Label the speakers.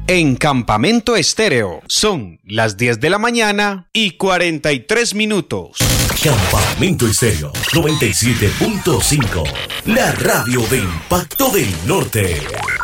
Speaker 1: en Campamento Estéreo. Son las 10 de la mañana y 43 minutos.
Speaker 2: Campamento Estéreo 97.5, la radio de Impacto del Norte.